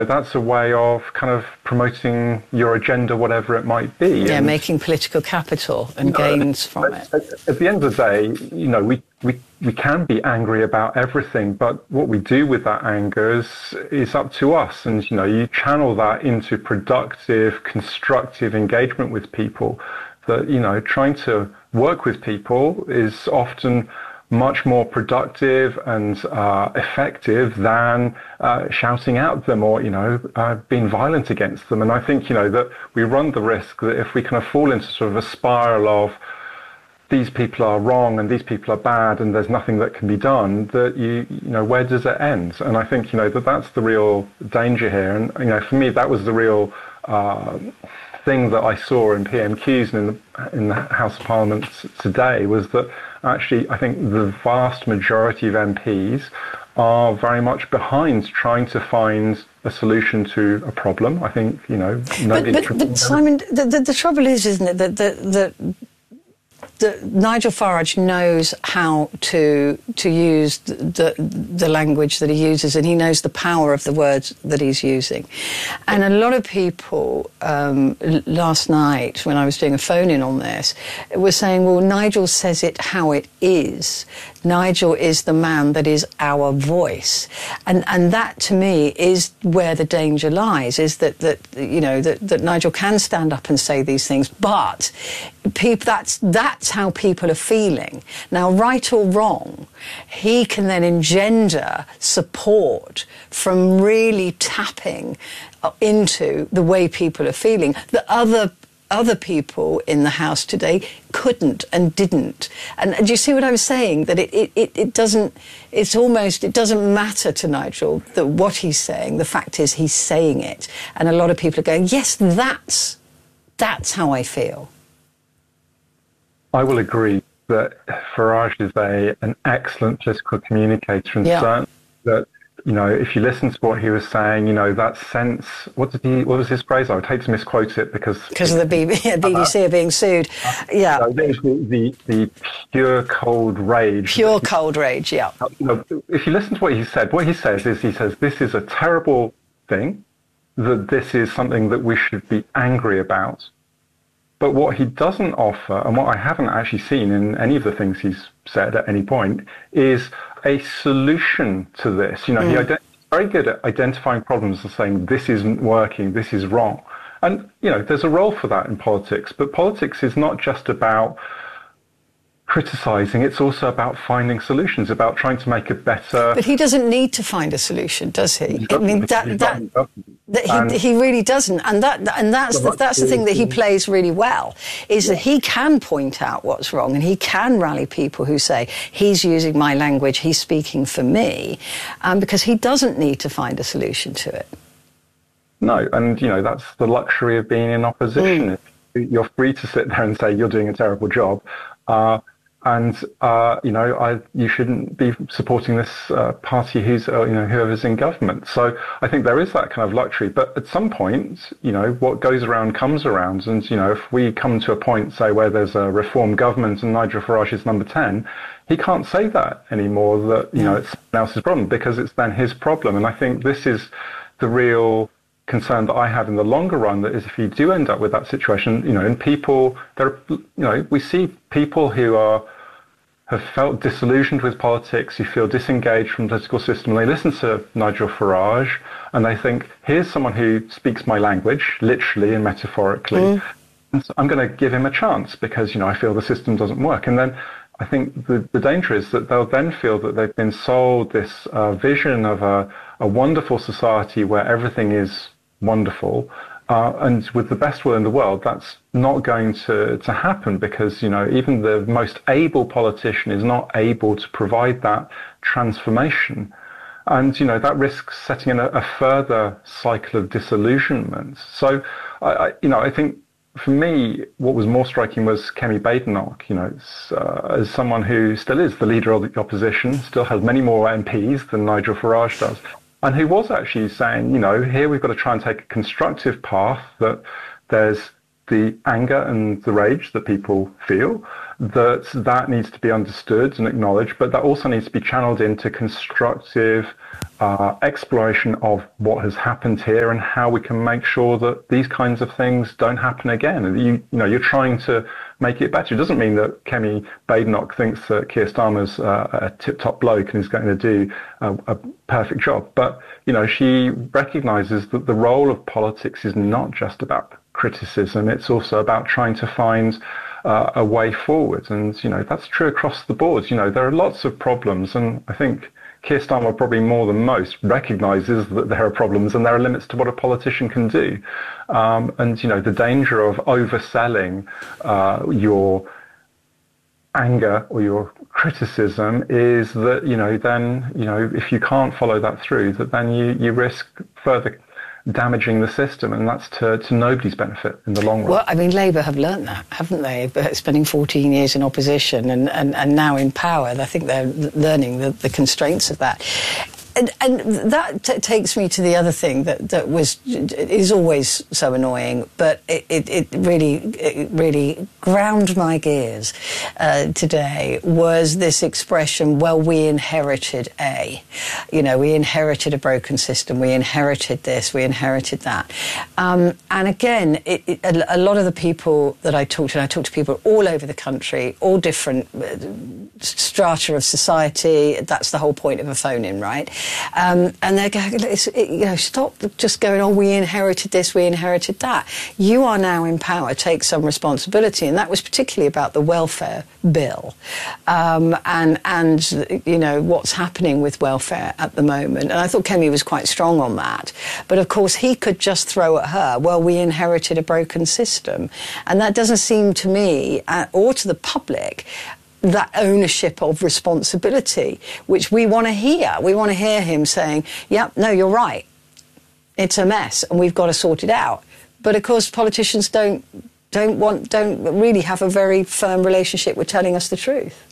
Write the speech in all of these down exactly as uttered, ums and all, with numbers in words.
that's a way of kind of promoting your agenda, whatever it might be. Yeah, and, making political capital and you know, gains from at, it. At, at the end of the day, you know, we, we, we can be angry about everything, but what we do with that anger is, is up to us. And, you know, you channel that into productive, constructive engagement with people. That, you know, trying to work with people is often much more productive and uh, effective than uh, shouting at them or, you know, uh, being violent against them. And I think, you know, that we run the risk that if we kind of fall into sort of a spiral of these people are wrong and these people are bad and there's nothing that can be done, that you, you know, where does it end? And I think, you know, that that's the real danger here. And, you know, for me, that was the real uh, thing that I saw in P M Qs and in the, in the House of Parliament today was that actually I think the vast majority of M Ps are very much behind trying to find a solution to a problem. I think, you know... But, but, but Simon, the, the, the trouble is, isn't it, that the, the, the Nigel Farage knows how to to use the the language that he uses, and he knows the power of the words that he's using. And a lot of people um, last night, when I was doing a phone-in on this, were saying, well, Nigel says it how it is. Nigel is the man that is our voice. And and that, to me, is where the danger lies, is that, that you know, that, that Nigel can stand up and say these things, but people, that's, that's how people are feeling. Now, right or wrong, he can then engender support from really tapping into the way people are feeling. The other Other people in the House today couldn't and didn't. And, and do you see what I was saying? That it, it, it, it doesn't, it's almost, it doesn't matter to Nigel that what he's saying. The fact is he's saying it. And a lot of people are going, yes, that's, that's how I feel. I will agree that Farage is a, an excellent political communicator, and yeah. certainly that, you know, if you listen to what he was saying, you know, that sense, what did he, what was his phrase? I would hate to misquote it because... Because of the B B, yeah, B B C uh, are being sued. Yeah. You know, the, the, the pure cold rage. Pure cold rage, yeah. You know, if you listen to what he said, what he says is, he says, this is a terrible thing, that this is something that we should be angry about. But what he doesn't offer, and what I haven't actually seen in any of the things he's said at any point, is a solution to this. You know, mm. he ident- very good at identifying problems and saying, this isn't working, this is wrong. And, you know, there's a role for that in politics, but politics is not just about criticizing, it's also about finding solutions, about trying to make it better. But he doesn't need to find a solution, does he? he I mean, that, that, that he, he really doesn't. And that and that's the, that's the thing that he plays really well, is that he can point out what's wrong, and he can rally people who say, he's using my language, he's speaking for me, um, because he doesn't need to find a solution to it. No, and, you know, that's the luxury of being in opposition. Mm. You're free to sit there and say you're doing a terrible job. Uh, And, uh, you know, I, you shouldn't be supporting this uh, party who's, uh, you know, whoever's in government. So I think there is that kind of luxury. But at some point, you know, what goes around comes around. And, you know, if we come to a point, say, where there's a reform government and Nigel Farage is number ten, he can't say that anymore, that, you know, it's someone else's problem, because it's then his problem. And I think this is the real concern that I have in the longer run, that is, if you do end up with that situation, you know, and people, there are, you know, we see people who are have felt disillusioned with politics, who feel disengaged from the political system, and they listen to Nigel Farage and they think, here's someone who speaks my language, literally and metaphorically, mm. and so I'm going to give him a chance because, you know, I feel the system doesn't work. And then I think the, the danger is that they'll then feel that they've been sold this uh, vision of a, a wonderful society where everything is wonderful, uh, and with the best will in the world, that's not going to, to happen, because, you know, even the most able politician is not able to provide that transformation. And, you know, that risks setting in a, a further cycle of disillusionment. So, I, I, you know, I think for me, what was more striking was Kemi Badenoch, you know, uh, as someone who still is the leader of the opposition, still has many more M Ps than Nigel Farage does, and who was actually saying, you know, here we've got to try and take a constructive path, that there's the anger and the rage that people feel, that that needs to be understood and acknowledged, but that also needs to be channeled into constructive uh, exploration of what has happened here and how we can make sure that these kinds of things don't happen again. And you, you know, you're trying to make it better. It doesn't mean that Kemi Badenoch thinks that Keir Starmer's uh, a tip-top bloke and is going to do a, a perfect job. But, you know, she recognises that the role of politics is not just about criticism. It's also about trying to find uh, a way forward. And, you know, that's true across the board. You know, there are lots of problems, and I think Keir Starmer probably more than most recognises that there are problems and there are limits to what a politician can do. Um, and, you know, the danger of overselling uh, your anger or your criticism is that, you know, then, you know, if you can't follow that through, that then you, you risk further damaging the system, and that's to, to nobody's benefit in the long run. Well, I mean, Labour have learnt that, haven't they? Spending fourteen years in opposition and, and, and now in power, I think they're learning the, the constraints of that. And, and that t- takes me to the other thing that, that was is always so annoying, but it, it, it really it really ground my gears uh, today, was this expression, well, we inherited a. You know, we inherited a broken system, we inherited this, we inherited that. Um, and again, it, it, a, a lot of the people that I talked to, and I talked to people all over the country, all different strata of society, that's the whole point of a phone-in, right? Um, and they're going, it's, it, you know, stop just going, oh, we inherited this, we inherited that. You are now in power, take some responsibility. And that was particularly about the welfare bill um, and, and, you know, what's happening with welfare at the moment. And I thought Kemi was quite strong on that. But, of course, he could just throw at her, well, we inherited a broken system. And that doesn't seem to me, uh, or to the public, that ownership of responsibility, which we want to hear. We want to hear him saying, yep, no, you're right. It's a mess and we've got to sort it out. But of course, politicians don't don't want don't really have a very firm relationship with telling us the truth.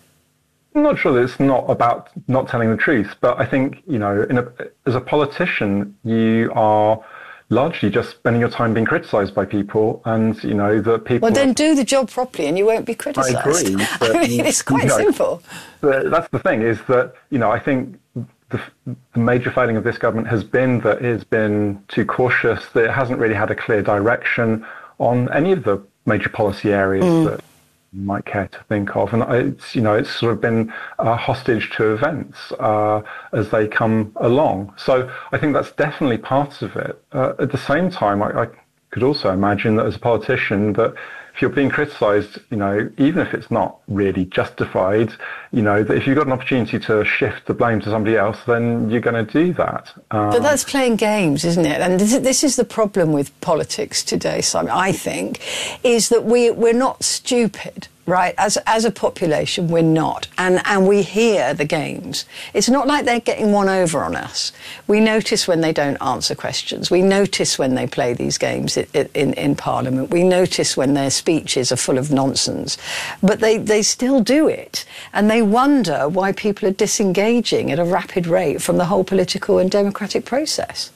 I'm not sure that it's not about not telling the truth, but I think, you know, in a, as a politician, you are largely just spending your time being criticised by people, and, you know, that people... Well, then do the job properly and you won't be criticised. I agree. But, I mean, it's quite you know, simple. That's the thing, is that, you know, I think the, the major failing of this government has been that it has been too cautious, that it hasn't really had a clear direction on any of the major policy areas mm. that you might care to think of. And it's, you know, it's sort of been uh, hostage to events uh, as they come along. So I think that's definitely part of it. Uh, at the same time, I, I could also imagine that as a politician, that if you're being criticised, you know, even if it's not really justified, you know, that if you've got an opportunity to shift the blame to somebody else, then you're going to do that. Um, but that's playing games, isn't it? And this, this is the problem with politics today, Simon, I think, is that we, we're not stupid. Right, as as a population, we're not, and and we hear the games. It's not like they're getting one over on us. We notice when they don't answer questions. We notice when they play these games in in, in Parliament. We notice when their speeches are full of nonsense, but they they still do it, and they wonder why people are disengaging at a rapid rate from the whole political and democratic process.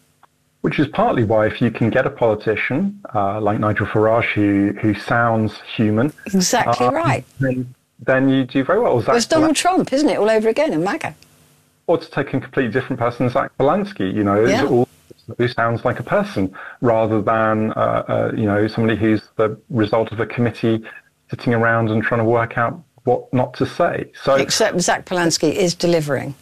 Which is partly why, if you can get a politician uh, like Nigel Farage who who sounds human, exactly uh, right, then, then you do very well. Well, it's Donald Trump, isn't it, all over again, and MAGA. Or to take a completely different person, Zach Balansky, you know, yeah. all, who sounds like a person rather than uh, uh, you know, somebody who's the result of a committee sitting around and trying to work out what not to say. So, except Zach Balansky is delivering.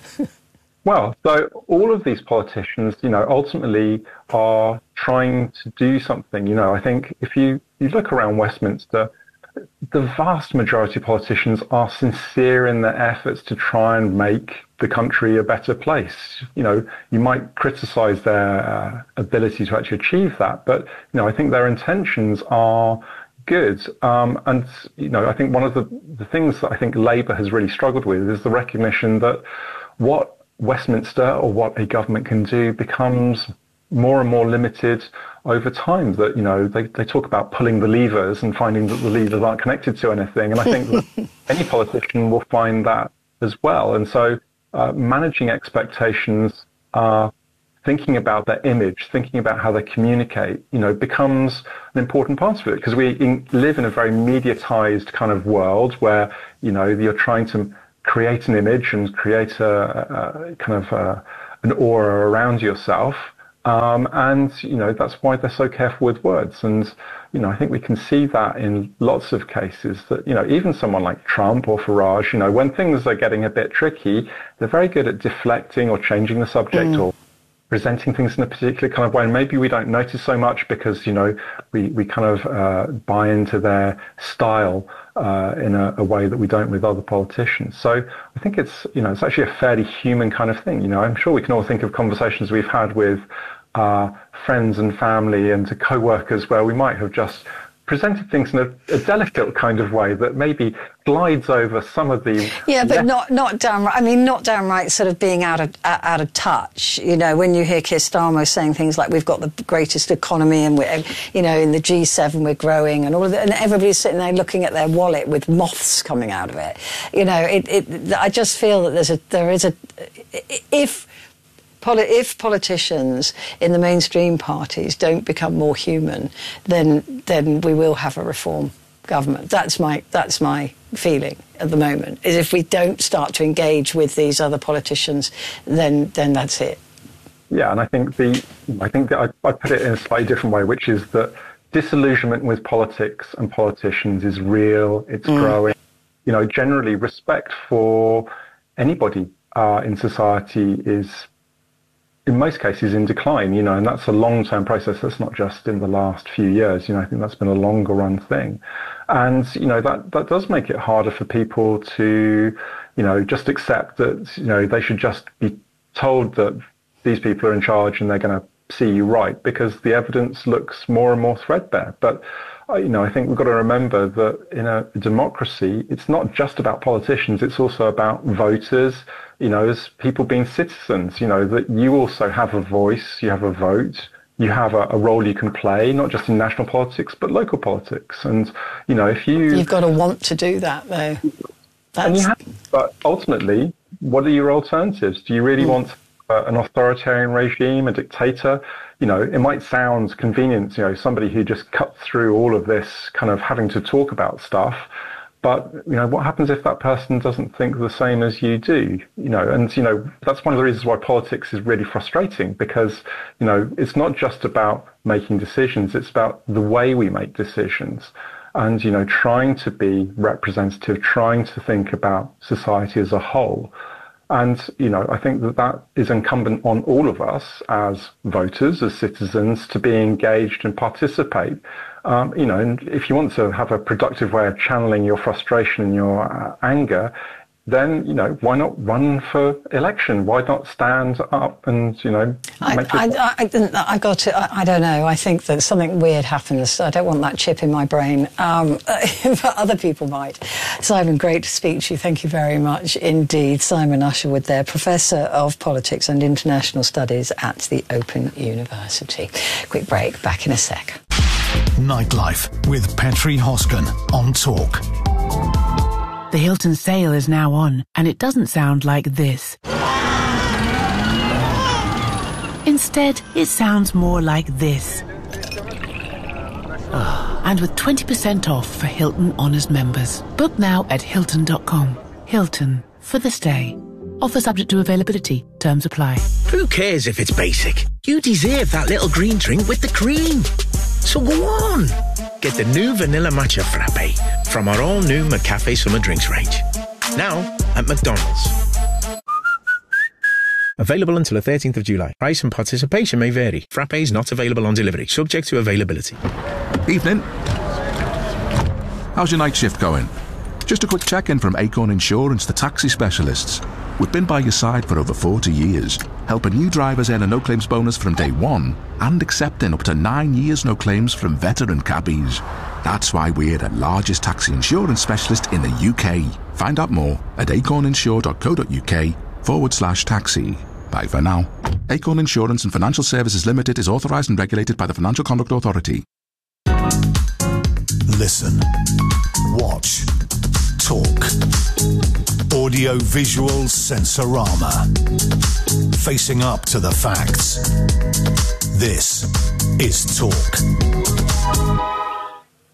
Well, so all of these politicians, you know, ultimately are trying to do something. You know, I think if you, you look around Westminster, the vast majority of politicians are sincere in their efforts to try and make the country a better place. You know, you might criticise their uh, ability to actually achieve that, but, you know, I think their intentions are good. Um, and, you know, I think one of the, the things that I think Labour has really struggled with is the recognition that what Westminster or what a government can do becomes more and more limited over time. That, you know, they, they talk about pulling the levers and finding that the levers aren't connected to anything. And I think that any politician will find that as well. And so uh, managing expectations, uh, thinking about their image, thinking about how they communicate, you know, becomes an important part of it, because we in, live in a very mediatized kind of world where, you know, you're trying to create an image and create a, a kind of a, an aura around yourself. Um, and, you know, that's why they're so careful with words. And, you know, I think we can see that in lots of cases that, you know, even someone like Trump or Farage, you know, when things are getting a bit tricky, they're very good at deflecting or changing the subject mm. or presenting things in a particular kind of way. And maybe we don't notice so much because, you know, we, we kind of uh, buy into their style uh, in a, a way that we don't with other politicians. So I think it's, you know, it's actually a fairly human kind of thing. You know, I'm sure we can all think of conversations we've had with uh, friends and family and co-workers where we might have just presented things in a, a delicate kind of way that maybe glides over some of the yeah, but not not downright. I mean, not downright sort of being out of out of touch. You know, when you hear Keir Starmer saying things like "We've got the greatest economy," and we're, you know, in the G seven we're growing, and all of that, and everybody's sitting there looking at their wallet with moths coming out of it. You know, it. it I just feel that there's a there is a if. If politicians in the mainstream parties don't become more human, then then we will have a reform government. That's my that's my feeling at the moment. Is if we don't start to engage with these other politicians, then then that's it. Yeah, and I think the I think that I, I put it in a slightly different way, which is that disillusionment with politics and politicians is real. It's mm. growing. You know, generally respect for anybody uh, in society is, in most cases, in decline, you know, and that's a long-term process. That's not just in the last few years. You know, I think that's been a longer-run thing. And, you know, that, that does make it harder for people to, you know, just accept that, you know, they should just be told that these people are in charge and they're going to see you right, because the evidence looks more and more threadbare. But, uh, you know, I think we've got to remember that in a democracy, it's not just about politicians. It's also about voters, you know, as people being citizens, you know, that you also have a voice, you have a vote, you have a, a role you can play, not just in national politics, but local politics. And, you know, if you... You've got to want to do that, though. That's... And you have, but ultimately, what are your alternatives? Do you really mm. want uh, an authoritarian regime, a dictator? You know, it might sound convenient, you know, somebody who just cuts through all of this kind of having to talk about stuff. But, you know, what happens if that person doesn't think the same as you do? You know, and, you know, that's one of the reasons why politics is really frustrating, because, you know, it's not just about making decisions. It's about the way we make decisions and, you know, trying to be representative, trying to think about society as a whole. And, you know, I think that that is incumbent on all of us as voters, as citizens, to be engaged and participate. Um, you know, and if you want to have a productive way of channeling your frustration and your uh, anger, then, you know, why not run for election? Why not stand up and, you know, I, make I, I, I, I got to, I, I don't know. I think that something weird happens. I don't want that chip in my brain, um, but other people might. Simon, great to speak to you. Thank you very much indeed. Simon Usherwood there, Professor of Politics and International Studies at the Open University. Quick break, back in a sec. Nightlife with Petri Hosken on Talk. The Hilton sale is now on, and it doesn't sound like this. Instead, it sounds more like this. And with twenty percent off for Hilton Honors members. Book now at Hilton dot com. Hilton, for the stay. Offer subject to availability. Terms apply. Who cares if it's basic? You deserve that little green drink with the cream. So go on. Get the new Vanilla Matcha Frappe from our all-new McCafe Summer Drinks range. Now at McDonald's. Available until the thirteenth of July. Price and participation may vary. Frappes not available on delivery. Subject to availability. Evening. How's your night shift going? Just a quick check-in from Acorn Insurance, the taxi specialists. We've been by your side for over forty years, helping new drivers earn a no-claims bonus from day one and accepting up to nine years no claims from veteran cabbies. That's why we're the largest taxi insurance specialist in the U K. Find out more at acorninsure.co.uk forward slash taxi. Bye for now. Acorn Insurance and Financial Services Limited is authorised and regulated by the Financial Conduct Authority. Listen. Watch. Talk. Audio-visual sensorama. Facing up to the facts. This is Talk.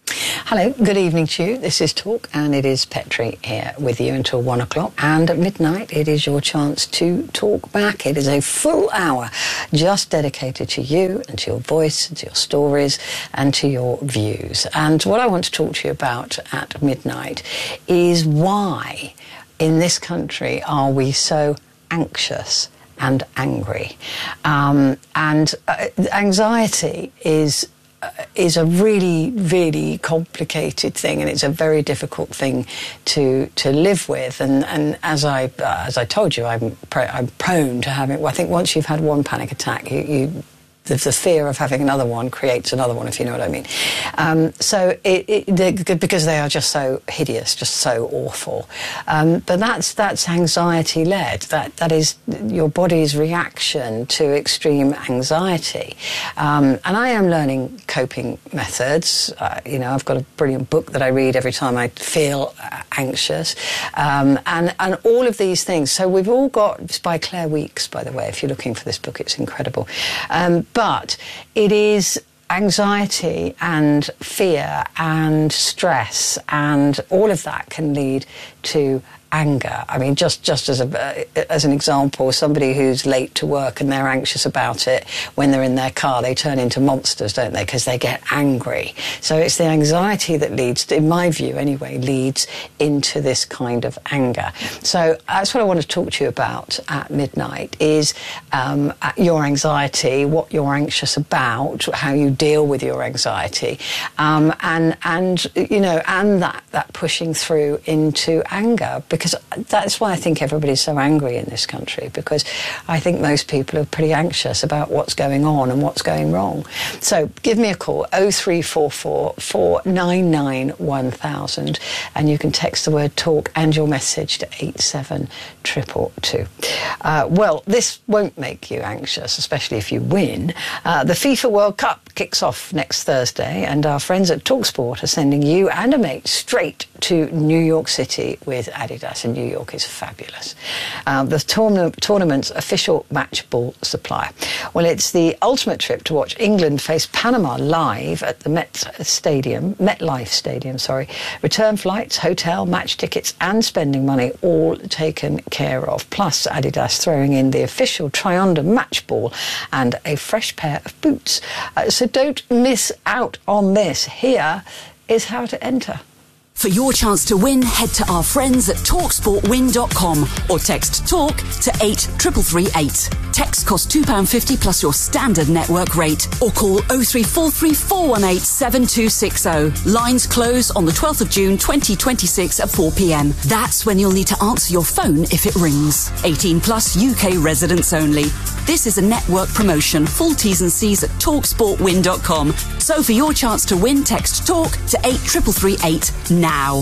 Hello, good evening to you. This is Talk, and it is Petri here with you until one o'clock. And at midnight, it is your chance to talk back. It is a full hour just dedicated to you and to your voice, and to your stories, and to your views. And what I want to talk to you about at midnight is why in this country are we so anxious and angry? Um, and uh, anxiety is uh, is a really, really complicated thing, and it's a very difficult thing to to live with. And and as I uh, as I told you, I'm pr- I'm prone to having. Well, I think once you've had one panic attack, you. you The, the fear of having another one creates another one, if you know what I mean. Um, so, it, it, they, because they are just so hideous, just so awful. Um, but that's that's anxiety-led. That that is your body's reaction to extreme anxiety. Um, and I am learning coping methods. Uh, you know, I've got a brilliant book that I read every time I feel anxious, um, and and all of these things. So we've all got. It's by Claire Weeks, by the way. If you're looking for this book, it's incredible. Um, But it is anxiety and fear and stress, and all of that can lead to anger. I mean, just just as a uh, as an example, somebody who's late to work and they're anxious about it, when they're in their car, they turn into monsters, don't they? Because they get angry. So it's the anxiety that leads, to, in my view anyway, leads into this kind of anger. So that's what I want to talk to you about at midnight, is um, your anxiety, what you're anxious about, how you deal with your anxiety, um, and, and, you know, and that, that pushing through into anger. Because that's why I think everybody's so angry in this country, because I think most people are pretty anxious about what's going on and what's going wrong. So give me a call, oh three four four, four nine nine, one thousand, and you can text the word talk and your message to eight seven two two two. Uh, well, this won't make you anxious, especially if you win. Uh, the FIFA World Cup kicks off next Thursday, and our friends at TalkSport are sending you and a mate straight to New York City with Adidas. And New York is fabulous. Um, the tourna- tournament's official match ball supplier. Well, it's the ultimate trip to watch England face Panama live at the Met Stadium, MetLife Stadium, sorry. Return flights, hotel, match tickets, and spending money all taken care of. Plus, Adidas throwing in the official Trionder match ball and a fresh pair of boots. Uh, so don't miss out on this. Here is how to enter. For your chance to win, head to our friends at talk sport win dot com or text TALK to eight three three three eight. Text costs two pounds fifty plus your standard network rate, or call oh three four three, four one eight, seven two six oh. Lines close on the twelfth of June twenty twenty-six at four p.m. That's when you'll need to answer your phone if it rings. eighteen plus U K residents only. This is a network promotion. Full T's and C's at talk sport win dot com. So for your chance to win, text TALK to eight three three three eight now.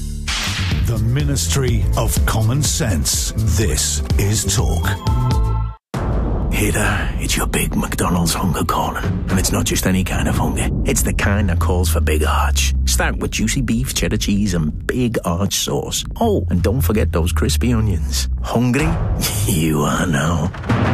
The Ministry of Common Sense. This is Talk. Hey there, it's your big McDonald's hunger calling. And it's not just any kind of hunger. It's the kind that calls for big arch. Start with juicy beef, cheddar cheese, and big arch sauce. Oh, and don't forget those crispy onions. Hungry? You are now.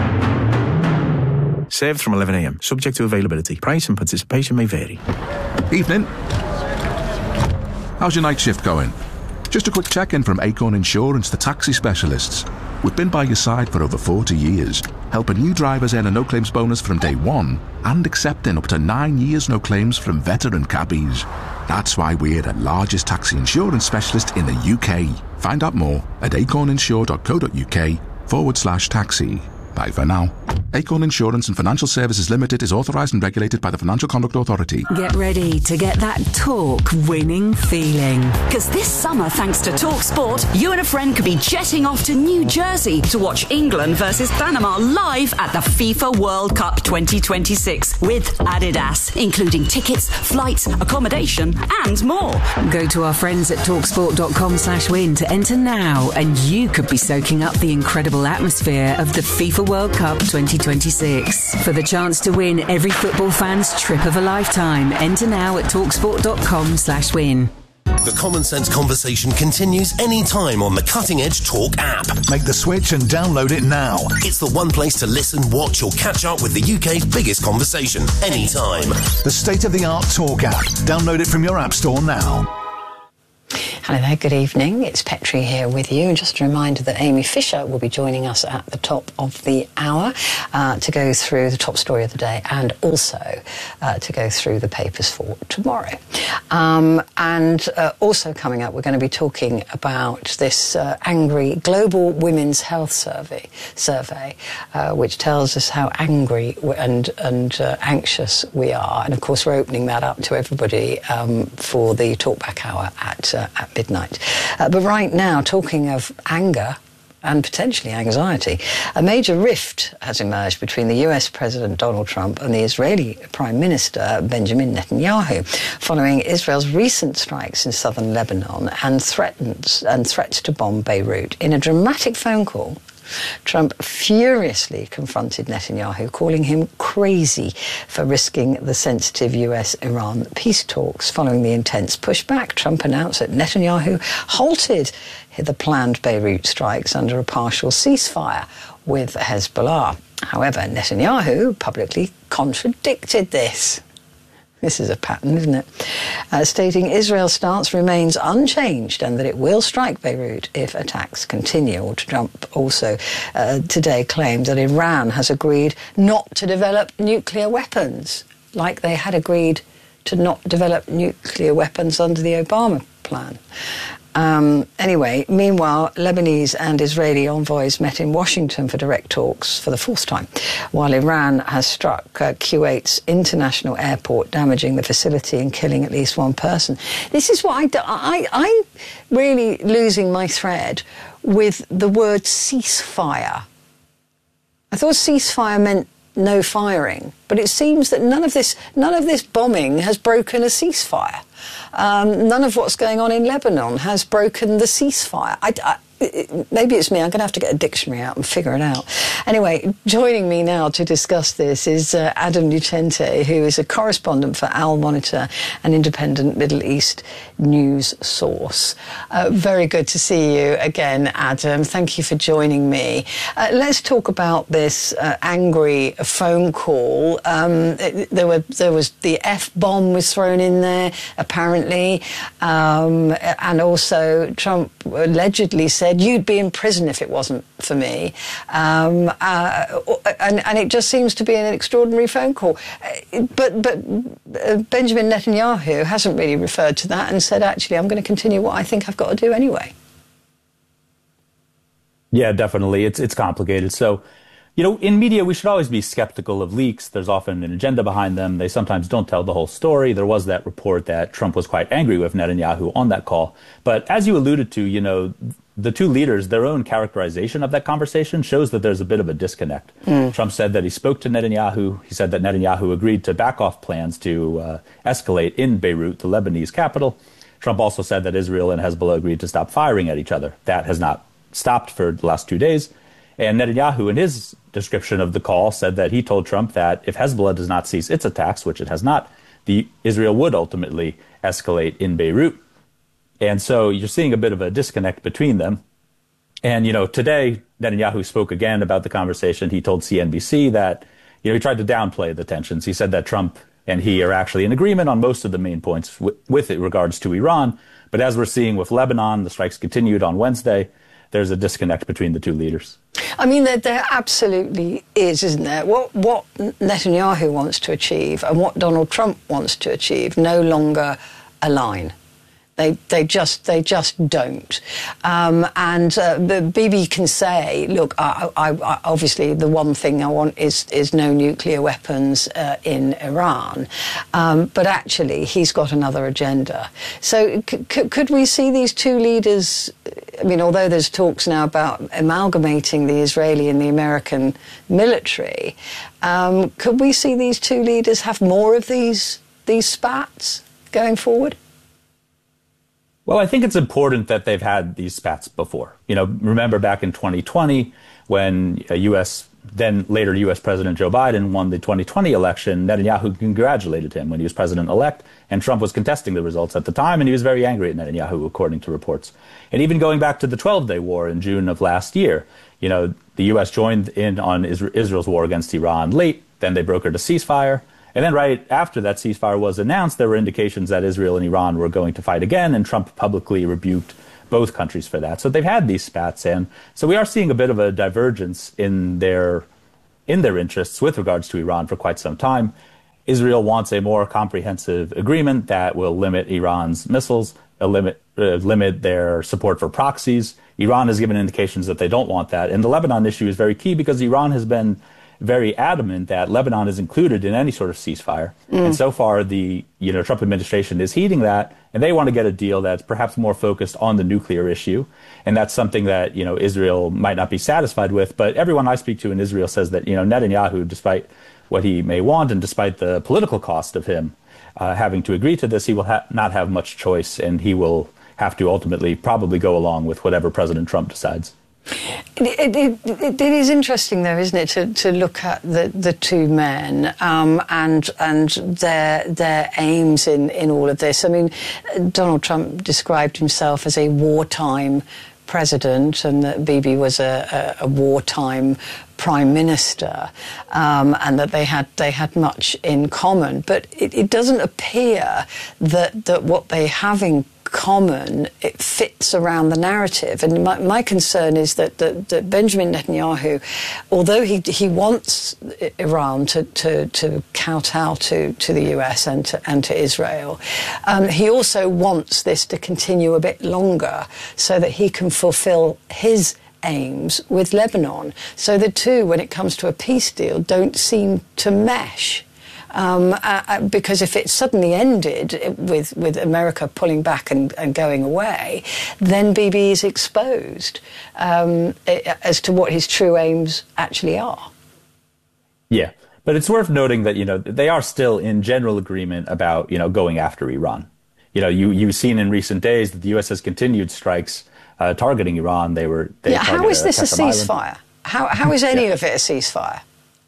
Served from eleven a.m. Subject to availability. Price and participation may vary. Evening. How's your night shift going? Just a quick check-in from Acorn Insurance, the taxi specialists. We've been by your side for over forty years, helping new drivers earn a no-claims bonus from day one and accepting up to nine years no claims from veteran cabbies. That's why we're the largest taxi insurance specialist in the U K. Find out more at acorninsure.co.uk forward slash taxi. Bye for now. Acorn Insurance and Financial Services Limited is authorised and regulated by the Financial Conduct Authority. Get ready to get that talk winning feeling. Because this summer, thanks to TalkSport, you and a friend could be jetting off to New Jersey to watch England versus Panama live at the FIFA World Cup twenty twenty-six with Adidas, including tickets, flights, accommodation, and more. Go to our friends at talksport.com slash win to enter now, and you could be soaking up the incredible atmosphere of the FIFA World Cup twenty twenty-six. For the chance to win every football fan's trip of a lifetime, enter now at talksport.com slash win. The Common Sense conversation continues anytime on the Cutting Edge Talk app. Make the switch and download it now. It's the one place to listen, watch or catch up with the U K's biggest conversation anytime. The state-of-the-art Talk app. Download it from your app store now. Hello there, good evening. It's Petrie here with you. And just a reminder that Amy Fisher will be joining us at the top of the hour uh, to go through the top story of the day and also uh, to go through the papers for tomorrow. Um, and uh, also coming up, we're going to be talking about this uh, angry Global Women's Health Survey, survey uh, which tells us how angry and, and uh, anxious we are. And of course, we're opening that up to everybody um, for the Talkback hour at, uh, at midnight. Uh, but right now, talking of anger and potentially anxiety, a major rift has emerged between the U S President Donald Trump and the Israeli Prime Minister Benjamin Netanyahu, following Israel's recent strikes in southern Lebanon and threatens and threats to bomb Beirut. In a dramatic phone call, Trump furiously confronted Netanyahu, calling him crazy for risking the sensitive U S Iran peace talks. Following the intense pushback, Trump announced that Netanyahu halted the planned Beirut strikes under a partial ceasefire with Hezbollah. However, Netanyahu publicly contradicted this. This is a pattern, isn't it? Uh, stating Israel's stance remains unchanged and that it will strike Beirut if attacks continue. Trump also uh, today claimed that Iran has agreed not to develop nuclear weapons, like they had agreed to not develop nuclear weapons under the Obama plan. Um, anyway, meanwhile, Lebanese and Israeli envoys met in Washington for direct talks for the fourth time, while Iran has struck uh, Kuwait's international airport, damaging the facility and killing at least one person. This is what I do. I, I'm really losing my thread with the word ceasefire. I thought ceasefire meant no firing, but it seems that none of this, none of this bombing has broken a ceasefire. Um, none of what's going on in Lebanon has broken the ceasefire. I, I, it, maybe it's me. I'm going to have to get a dictionary out and figure it out. Anyway, joining me now to discuss this is uh, Adam Lucente, who is a correspondent for Al Monitor, an independent Middle East news source. Uh, very good to see you again, Adam. Thank you for joining me. Uh, let's talk about this uh, angry phone call. Um, it, there were there was the F-bomb was thrown in there, apparently, um, and also Trump allegedly said, "You'd be in prison if it wasn't for me." Um, uh, and, and it just seems to be an extraordinary phone call. But, but uh, Benjamin Netanyahu hasn't really referred to that and said, actually, I'm going to continue what I think I've got to do anyway. Yeah, definitely. It's, it's complicated. So, you know, in media, we should always be skeptical of leaks. There's often an agenda behind them. They sometimes don't tell the whole story. There was that report that Trump was quite angry with Netanyahu on that call. But as you alluded to, you know, the two leaders, their own characterization of that conversation shows that there's a bit of a disconnect. Mm. Trump said that he spoke to Netanyahu. He said that Netanyahu agreed to back off plans to uh, escalate in Beirut, the Lebanese capital. Trump also said that Israel and Hezbollah agreed to stop firing at each other. That has not stopped for the last two days. And Netanyahu, in his description of the call, said that he told Trump that if Hezbollah does not cease its attacks, which it has not, the Israel would ultimately escalate in Beirut. And so you're seeing a bit of a disconnect between them. And, you know, today, Netanyahu spoke again about the conversation. He told C N B C that, you know, he tried to downplay the tensions. He said that Trump and he are actually in agreement on most of the main points w- with it regards to Iran. But as we're seeing with Lebanon, the strikes continued on Wednesday. There's a disconnect between the two leaders. I mean, there, there absolutely is, isn't there? What, what Netanyahu wants to achieve and what Donald Trump wants to achieve no longer align. They they just they just don't, um, and uh, Bibi can say, look, I, I, I, obviously the one thing I want is is no nuclear weapons uh, in Iran, um, but actually he's got another agenda. So c- c- could we see these two leaders? I mean, although there's talks now about amalgamating the Israeli and the American military, um, could we see these two leaders have more of these these spats going forward? Well, I think it's important that they've had these spats before. You know, remember back in twenty twenty when U S then later U S President Joe Biden won the twenty twenty election, Netanyahu congratulated him when he was president-elect, and Trump was contesting the results at the time, and he was very angry at Netanyahu, according to reports. And even going back to the twelve-day war in June of last year, you know, the U S joined in on Israel's war against Iran late, then they brokered a ceasefire, and then right after that ceasefire was announced, there were indications that Israel and Iran were going to fight again, and Trump publicly rebuked both countries for that. So they've had these spats, and so we are seeing a bit of a divergence in their in their interests with regards to Iran for quite some time. Israel wants a more comprehensive agreement that will limit Iran's missiles, uh, limit uh, limit their support for proxies. Iran has given indications that they don't want that, and the Lebanon issue is very key because Iran has been very adamant that Lebanon is included in any sort of ceasefire. Mm. And so far, the you know Trump administration is heeding that, and they want to get a deal that's perhaps more focused on the nuclear issue. And that's something that you know Israel might not be satisfied with. But everyone I speak to in Israel says that you know Netanyahu, despite what he may want and despite the political cost of him uh, having to agree to this, he will ha- not have much choice, and he will have to ultimately probably go along with whatever President Trump decides. It, it, it, it is interesting, though, isn't it, to, to look at the, the two men um, and and their their aims in, in all of this. I mean, Donald Trump described himself as a wartime president, and that Bibi was a, a, a wartime prime minister, um, and that they had they had much in common. But it, it doesn't appear that that what they have in common, it fits around the narrative. And my, my concern is that, that, that Benjamin Netanyahu, although he he wants Iran to, to, to kowtow to, to the U S and to, and to Israel, um, he also wants this to continue a bit longer so that he can fulfill his aims with Lebanon. So the two, when it comes to a peace deal, don't seem to mesh. Um, uh, because if it suddenly ended with, with America pulling back and, and going away, then Bibi is exposed um, as to what his true aims actually are. Yeah, but it's worth noting that, you know, they are still in general agreement about, you know, going after Iran. You know, you, you've seen in recent days that the U S has continued strikes uh, targeting Iran. They were... They yeah, how is this a ceasefire? How, how is any yeah. of it a ceasefire?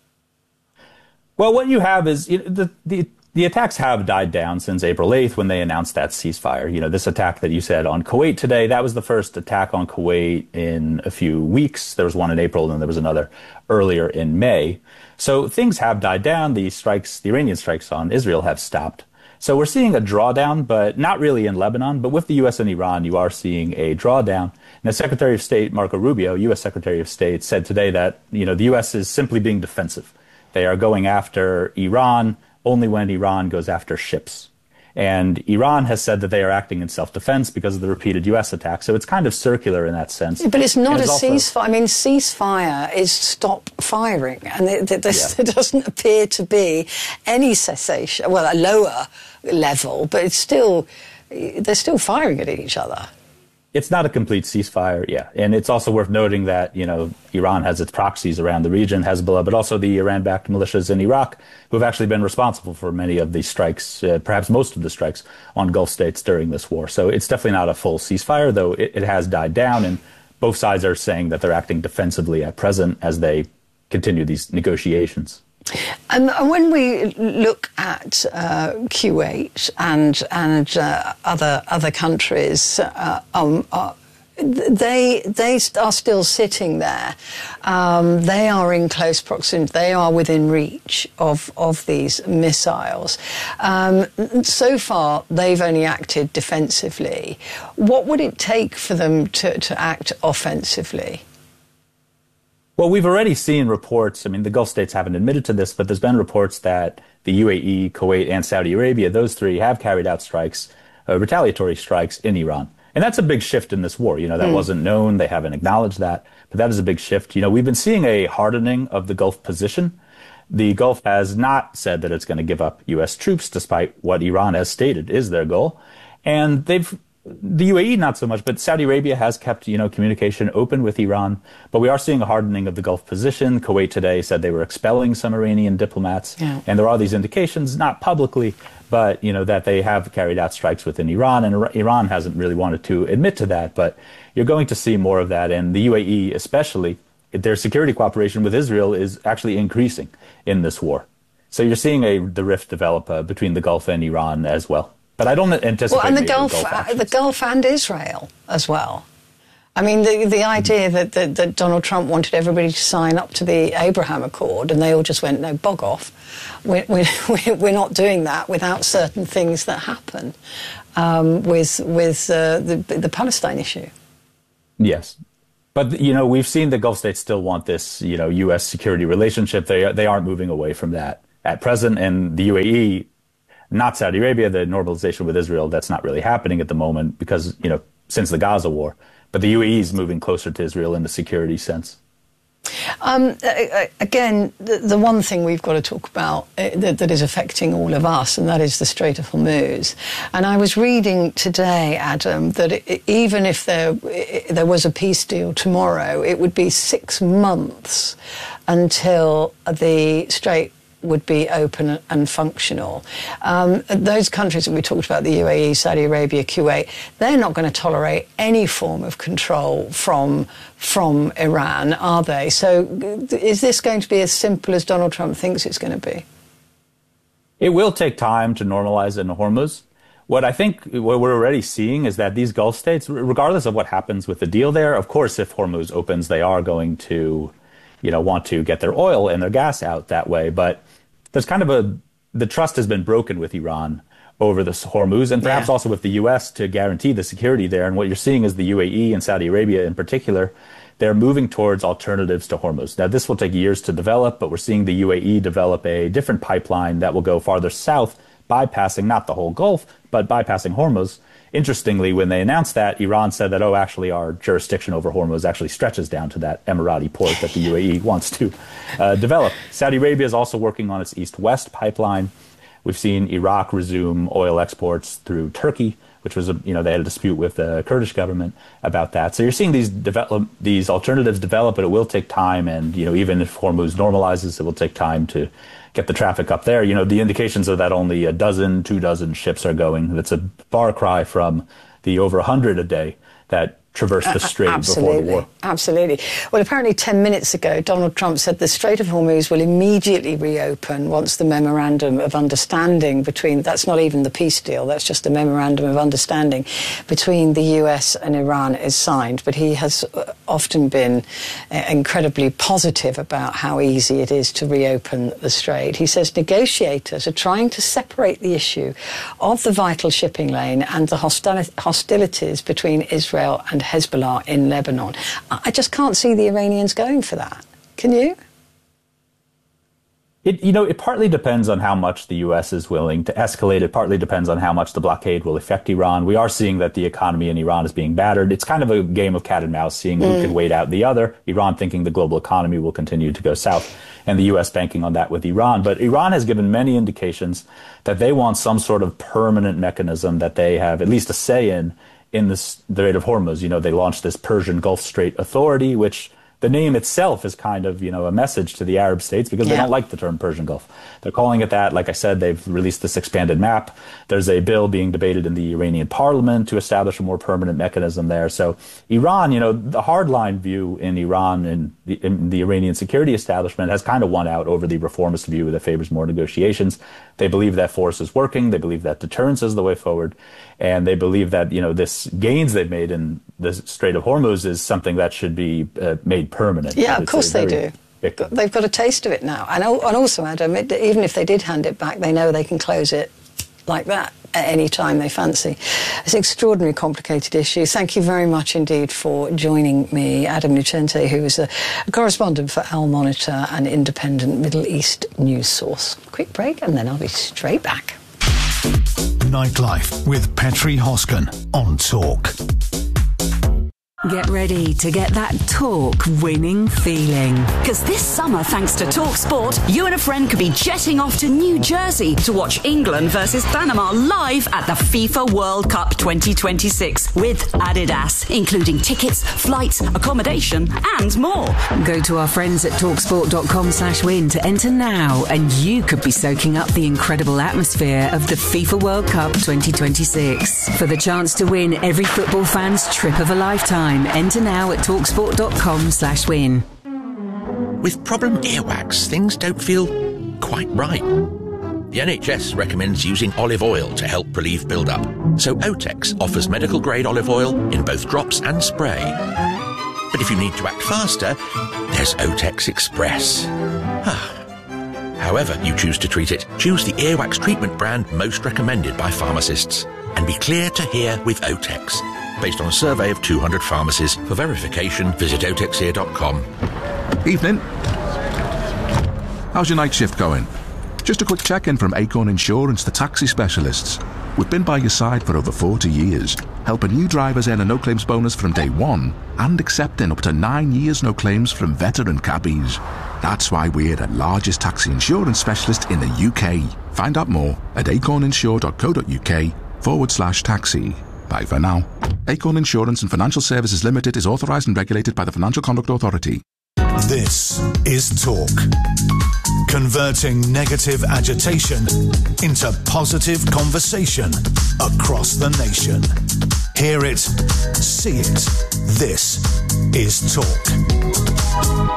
Well, what you have is you know, the, the the attacks have died down since April eighth when they announced that ceasefire. You know, this attack that you said on Kuwait today, that was the first attack on Kuwait in a few weeks. There was one in April, and then there was another earlier in May. So things have died down. The strikes, the Iranian strikes on Israel have stopped. So we're seeing a drawdown, but not really in Lebanon. But with the U S and Iran, you are seeing a drawdown. And the Secretary of State, Marco Rubio, U S Secretary of State, said today that, you know, the U S is simply being defensive. They are going after Iran only when Iran goes after ships. And Iran has said that they are acting in self-defense because of the repeated U S attacks. So it's kind of circular in that sense. But it's not it's a also... ceasefire. I mean, ceasefire is stop firing. And it, it, yeah. there doesn't appear to be any cessation. Well, a lower level, but it's still, they're still firing at each other. It's not a complete ceasefire, yeah. And it's also worth noting that, you know, Iran has its proxies around the region, Hezbollah, but also the Iran-backed militias in Iraq, who have actually been responsible for many of these strikes, uh, perhaps most of the strikes on Gulf states during this war. So it's definitely not a full ceasefire, though it, it has died down, and both sides are saying that they're acting defensively at present as they continue these negotiations. And when we look at uh, Kuwait and and uh, other other countries, uh, um, uh, they they are still sitting there. Um, they are in close proximity. They are within reach of of these missiles. Um, so far, they've only acted defensively. What would it take for them to, to act offensively? Well, we've already seen reports, I mean, the Gulf states haven't admitted to this, but there's been reports that the U A E, Kuwait, and Saudi Arabia, those three have carried out strikes, uh, retaliatory strikes in Iran. And that's a big shift in this war. You know, that mm. wasn't known. They haven't acknowledged that. But that is a big shift. You know, we've been seeing a hardening of the Gulf position. The Gulf has not said that it's going to give up U S troops, despite what Iran has stated is their goal. And they've... The U A E, not so much, but Saudi Arabia has kept, you know, communication open with Iran. But we are seeing a hardening of the Gulf position. Kuwait today said they were expelling some Iranian diplomats. Yeah. And there are these indications, not publicly, but, you know, that they have carried out strikes within Iran. And Iran hasn't really wanted to admit to that. But you're going to see more of that. And the U A E especially their security cooperation with Israel is actually increasing in this war. So you're seeing a the rift develop uh, between the Gulf and Iran as well. But I don't anticipate well, and the Gulf, Gulf uh, the Gulf and Israel as well. I mean, the the idea that, that that Donald Trump wanted everybody to sign up to the Abraham Accord, and they all just went, no, bog off. We're, we're, we're not doing that without certain things that happen um, with with uh, the the Palestine issue. Yes. But, you know, we've seen the Gulf states still want this, you know, U S security relationship. They, they aren't moving away from that at present. And the U A E, not Saudi Arabia, the normalization with Israel, that's not really happening at the moment because, you know, since the Gaza war. But the U A E is moving closer to Israel in the security sense. Um, again, the, the one thing we've got to talk about uh, that, that is affecting all of us, and that is the Strait of Hormuz. And I was reading today, Adam, that it, even if there it, there was a peace deal tomorrow, it would be six months until the Strait would be open and functional. Um, those countries that we talked about, the U A E, Saudi Arabia, Kuwait, they're not going to tolerate any form of control from from Iran, are they? So is this going to be as simple as Donald Trump thinks it's going to be? It will take time to normalize in Hormuz. What I think what we're already seeing is that these Gulf states, regardless of what happens with the deal there, of course, if Hormuz opens, they are going to, you know, want to get their oil and their gas out that way. But there's kind of a, the trust has been broken with Iran over this Hormuz and perhaps yeah. also with the U S to guarantee the security there. And what you're seeing is the U A E and Saudi Arabia in particular, they're moving towards alternatives to Hormuz. Now, this will take years to develop, but we're seeing the U A E develop a different pipeline that will go farther south, bypassing not the whole Gulf, but bypassing Hormuz. Interestingly, when they announced that, Iran said that, oh, actually, our jurisdiction over Hormuz actually stretches down to that Emirati port that the U A E wants to uh, develop. Saudi Arabia is also working on its east-west pipeline. We've seen Iraq resume oil exports through Turkey, which was, a, you know, they had a dispute with the Kurdish government about that. So you're seeing these develop, these alternatives develop, but it will take time. And, you know, even if Hormuz normalizes, it will take time to get the traffic up there. You know, the indications are that only a dozen, two dozen ships are going. That's a far cry from the over a hundred a day that traverse the Strait uh, before the war. Absolutely. Well, apparently ten minutes ago, Donald Trump said the Strait of Hormuz will immediately reopen once the memorandum of understanding between, that's not even the peace deal, that's just the memorandum of understanding between the U S and Iran is signed. But he has often been uh, incredibly positive about how easy it is to reopen the Strait. He says negotiators are trying to separate the issue of the vital shipping lane and the hostili- hostilities between Israel and Hezbollah in Lebanon. I just can't see the Iranians going for that. Can you? It, you know, it partly depends on how much the U S is willing to escalate. It partly depends on how much the blockade will affect Iran. We are seeing that the economy in Iran is being battered. It's kind of a game of cat and mouse, seeing who mm. can wait out the other. Iran thinking the global economy will continue to go south, and the U S banking on that with Iran. But Iran has given many indications that they want some sort of permanent mechanism that they have at least a say in in the Strait of Hormuz. You know, they launched this Persian Gulf Strait Authority, which the name itself is kind of, you know, a message to the Arab states because yeah. they don't like the term Persian Gulf. They're calling it that. Like I said, they've released this expanded map. There's a bill being debated in the Iranian parliament to establish a more permanent mechanism there. So Iran, you know, the hardline view in Iran and the, in the Iranian security establishment has kind of won out over the reformist view that favors more negotiations. They believe that force is working. They believe that deterrence is the way forward. And they believe that, you know, this gains they've made in the Strait of Hormuz is something that should be uh, made permanent. Yeah, of course they do. Big... They've got a taste of it now. And, and also, Adam, it, even if they did hand it back, they know they can close it like that at any time they fancy. It's an extraordinarily complicated issue. Thank you very much indeed for joining me, Adam Lucente, who is a correspondent for Al Monitor, an independent Middle East news source. Quick break, and then I'll be straight back. Nightlife with Petri Hosken on Talk. Get ready to get that Talk winning feeling. Because this summer, thanks to Talk Sport, you and a friend could be jetting off to New Jersey to watch England versus Panama live at the FIFA World Cup twenty twenty-six with Adidas, including tickets, flights, accommodation, and more. Go to our friends at talksport.com slash win to enter now, and you could be soaking up the incredible atmosphere of the FIFA World Cup twenty twenty-six. For the chance to win every football fan's trip of a lifetime, enter now at talksport.com slash win. with problem earwax, things don't feel quite right. The N H S recommends using olive oil to help relieve build-up, so Otex offers medical-grade olive oil in both drops and spray. But if you need to act faster, there's Otex Express. However you choose to treat it, choose the earwax treatment brand most recommended by pharmacists. And be clear to hear with Otex. Based on a survey of two hundred pharmacies. For verification, visit otex ear dot com. Evening. How's your night shift going? Just a quick check-in from Acorn Insurance, the taxi specialists. We've been by your side for over forty years, helping new drivers earn a no-claims bonus from day one and accepting up to nine years no claims from veteran cabbies. That's why we're the largest taxi insurance specialist in the U K. Find out more at acorninsure.co.uk forward slash taxi. Bye for now. Acorn Insurance and Financial Services Limited is authorised and regulated by the Financial Conduct Authority. This is Talk. Converting negative agitation into positive conversation across the nation. Hear it, see it. This is Talk.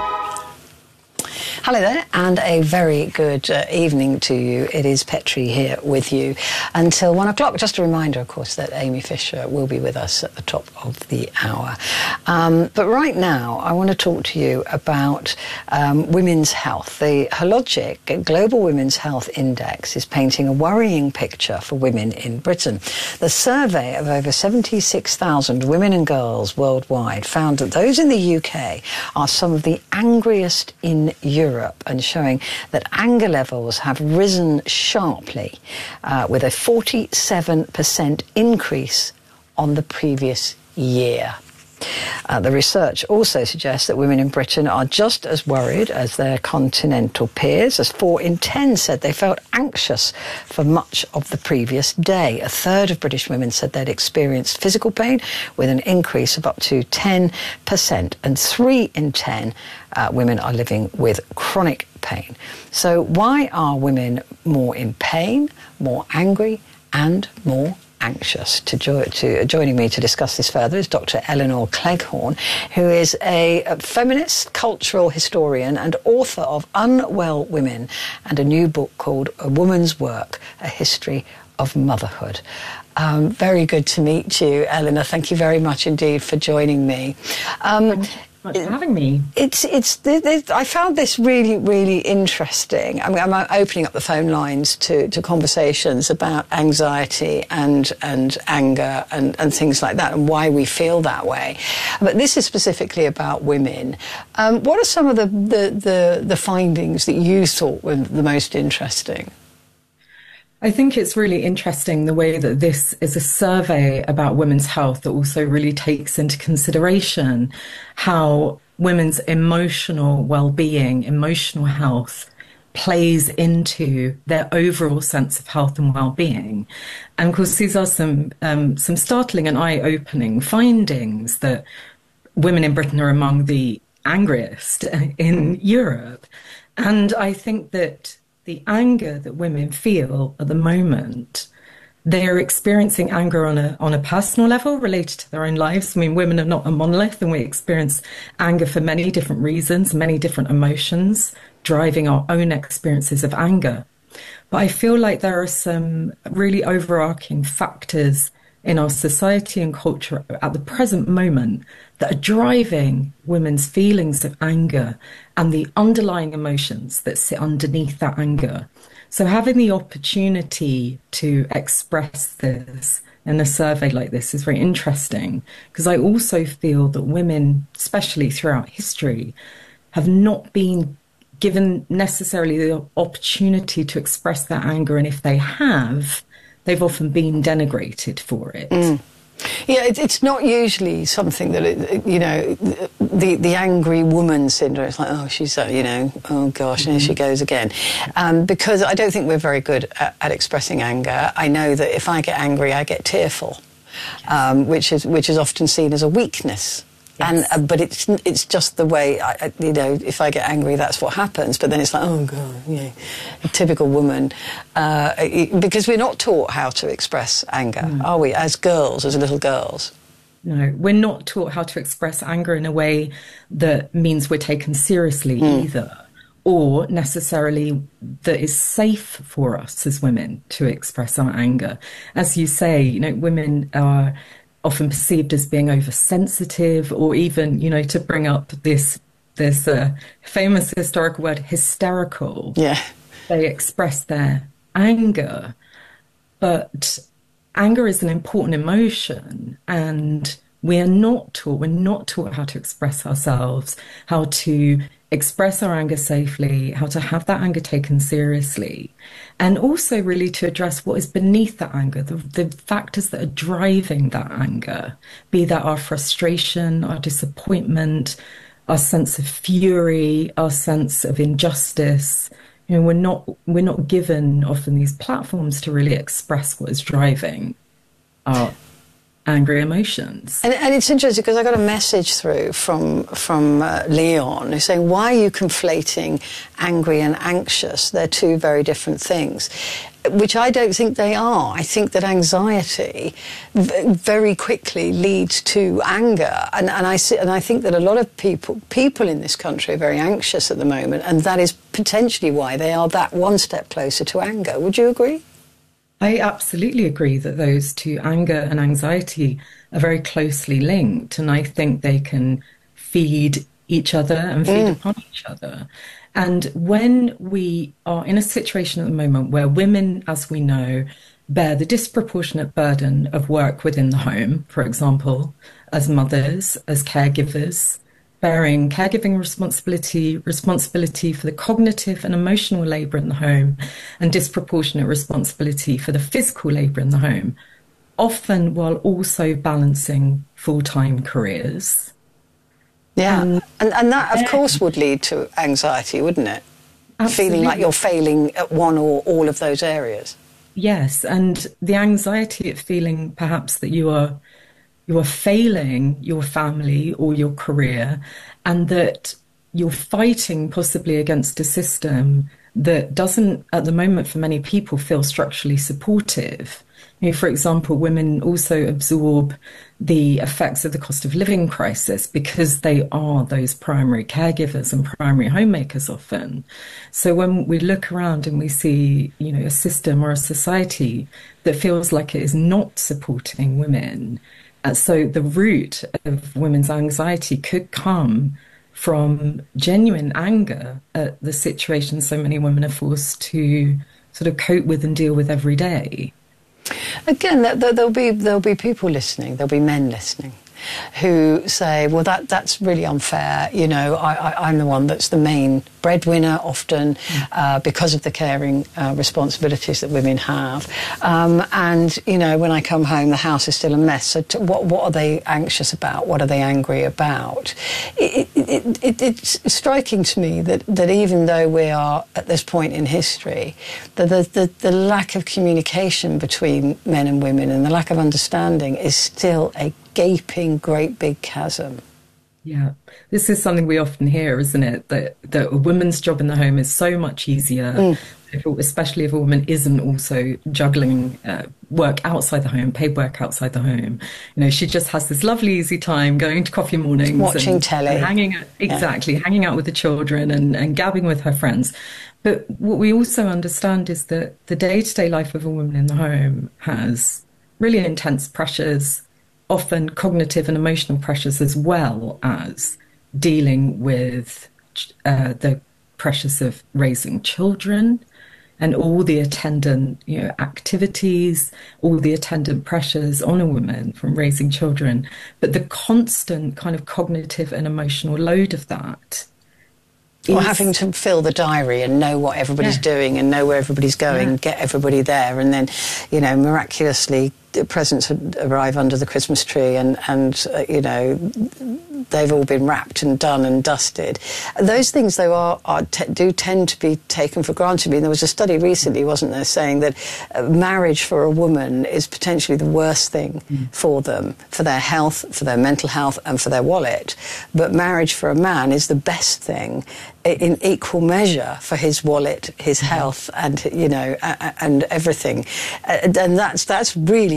Hello there, and a very good uh, evening to you. It is Petrie here with you until one o'clock. Just a reminder, of course, that Amy Fisher will be with us at the top of the hour. Um, but right now, I want to talk to you about um, women's health. The Hologic Global Women's Health Index is painting a worrying picture for women in Britain. The survey of over seventy-six thousand women and girls worldwide found that those in the U K are some of the angriest in Europe, and showing that anger levels have risen sharply uh, with a forty-seven percent increase on the previous year. Uh, the research also suggests that women in Britain are just as worried as their continental peers, as four in ten said they felt anxious for much of the previous day. A third of British women said they'd experienced physical pain, with an increase of up to ten percent, and three in ten uh, women are living with chronic pain. So why are women more in pain, more angry, and more anxious? To, jo- to uh, joining me to discuss this further is Doctor Eleanor Cleghorn, who is a, a feminist cultural historian and author of Unwell Women and a new book called A Woman's Work, A History of Motherhood. Um, very good to meet you, Eleanor. Thank you very much indeed for joining me. Um, Thank you for having me. It's it's. I found this really really interesting. I mean, I'm opening up the phone lines to, to conversations about anxiety and and anger and, and things like that, and why we feel that way. But this is specifically about women. Um, what are some of the, the the the findings that you thought were the most interesting? I think it's really interesting the way that this is a survey about women's health that also really takes into consideration how women's emotional well-being, emotional health plays into their overall sense of health and well-being. And of course, these are some um, some startling and eye-opening findings that women in Britain are among the angriest in Europe. And I think that the anger that women feel at the moment, they're experiencing anger on a on a personal level related to their own lives. I mean, women are not a monolith, and we experience anger for many different reasons, many different emotions driving our own experiences of anger. But I feel like there are some really overarching factors in our society and culture at the present moment that are driving women's feelings of anger and the underlying emotions that sit underneath that anger. So having the opportunity to express this in a survey like this is very interesting, because I also feel that women, especially throughout history, have not been given necessarily the opportunity to express their anger, and if they have, they've often been denigrated for it. Mm. Yeah, it, it's not usually something that, it, you know, the the angry woman syndrome. It's like, oh, she's, uh, you know, oh gosh, mm-hmm. and here she goes again. Um, because I don't think we're very good at, at expressing anger. I know that if I get angry, I get tearful, yes. um, which is which is often seen as a weakness. Yes. And uh, but it's it's just the way I, I, you know, if I get angry, that's what happens. But then it's like, oh god, yeah, a typical woman, uh, it, because we're not taught how to express anger, mm. are we? As girls, as little girls. You know, we're not taught how to express anger in a way that means we're taken seriously mm. either, or necessarily that is safe for us as women to express our anger. As you say, you know, women are often perceived as being oversensitive, or even, you know, to bring up this this uh, famous historical word, hysterical. Yeah. They express their anger, but anger is an important emotion, and we are not taught, we're not taught how to express ourselves, how to express our anger safely, how to have that anger taken seriously, and also really to address what is beneath that anger, the, the factors that are driving that anger, be that our frustration, our disappointment, our sense of fury, our sense of injustice. You know, we're not we're not given often these platforms to really express what is driving our angry emotions. And, and it's interesting because I got a message through from from uh, Leon who's saying, why are you conflating angry and anxious? They're two very different things, which I don't think they are. I think that anxiety v- very quickly leads to anger. And, and, I see, and I think that a lot of people, people in this country are very anxious at the moment, and that is potentially why they are that one step closer to anger. Would you agree? I absolutely agree that those two, anger and anxiety, are very closely linked, and I think they can feed each other and feed mm. upon each other. And when we are in a situation at the moment where women, as we know, bear the disproportionate burden of work within the home, for example, as mothers, as caregivers, bearing caregiving responsibility, responsibility for the cognitive and emotional labour in the home, and disproportionate responsibility for the physical labour in the home, often while also balancing full-time careers. Yeah, um, and, and that, of yeah. course, would lead to anxiety, wouldn't it? Absolutely. Feeling like you're failing at one or all of those areas. Yes, and the anxiety at feeling perhaps that you are you are failing your family or your career, and that you're fighting possibly against a system that doesn't, at the moment for many people, feel structurally supportive. You know, for example, women also absorb the effects of the cost of living crisis because they are those primary caregivers and primary homemakers often. So when we look around and we see, you know, a system or a society that feels like it is not supporting women, uh, so the root of women's anxiety could come from genuine anger at the situation so many women are forced to sort of cope with and deal with every day. Again, there'll be there'll be people listening, there'll be men listening, who say, well, that that's really unfair. You know, I, I, I'm the one that's the main breadwinner often mm. uh, because of the caring uh, responsibilities that women have. Um, and, you know, when I come home, the house is still a mess. So to, what, what are they anxious about? What are they angry about? It, it, it, it's striking to me that, that even though we are at this point in history, the, the, the, the lack of communication between men and women and the lack of understanding is still a gaping, great big chasm. Yeah, this is something we often hear, isn't it? That, that a woman's job in the home is so much easier, mm. if, especially if a woman isn't also juggling uh, work outside the home, paid work outside the home. You know, she just has this lovely, easy time going to coffee mornings, watching and, telly, and hanging out, exactly, yeah. hanging out with the children and, and gabbing with her friends. But what we also understand is that the day-to-day life of a woman in the home has really intense pressures, often cognitive and emotional pressures, as well as dealing with uh, the pressures of raising children and all the attendant, you know, activities, all the attendant pressures on a woman from raising children. But the constant kind of cognitive and emotional load of that. Or having to fill the diary and know what everybody's yeah. doing and know where everybody's going, yeah. get everybody there, and then, you know, miraculously presents arrive under the Christmas tree and, and uh, you know, they've all been wrapped and done and dusted. Those things, though, are, are t- do tend to be taken for granted. I mean, there was a study recently, wasn't there, saying that uh, marriage for a woman is potentially the worst thing mm. for them, for their health, for their mental health and for their wallet. But marriage for a man is the best thing in equal measure for his wallet, his health and, you know, and everything. And that's, that's really